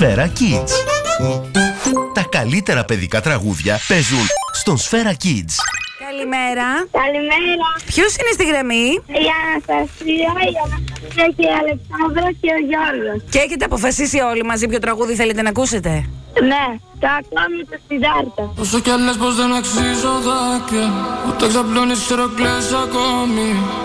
Σφαίρα Kids. Τα καλύτερα παιδικά τραγούδια παίζουν στον Σφαίρα Kids. Καλημέρα. Καλημέρα. Ποιος είναι στη γραμμή? Η Αναστασία και η Αλεξάνδρα και ο Γιώργος. Και έχετε αποφασίσει όλοι μαζί ποιο τραγούδι θέλετε να ακούσετε? Ναι, το ακόμη το Σιδάρτα. Όσο κι αν λες πως δεν αξίζω δάκρυα, ούτε ξαπλώνεις ξέρω κλαις ακόμη.